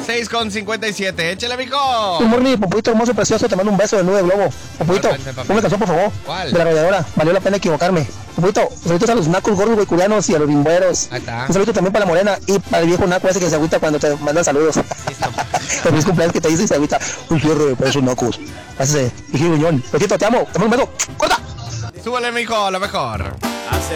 6:57. Échale, mijo. Good morning, Popito hermoso, precioso, te mando un beso de nube globo. Popito, una canción, por favor. ¿Cuál? De la arrolladora, valió la pena equivocarme. Popito, saludos a los nacos gordos hueculianos y a los bimbueros. Ahí está. Un saludo también para la morena y para el viejo naco ese que se agüita cuando te mandan saludos. El feliz cumpleaños que te dice y se agüita. Un cierre para esos nacos. Pásese, hijo Guiñón. Popito, te amo, te mando un beso. ¡Corta! Súbele, mijo, a lo mejor.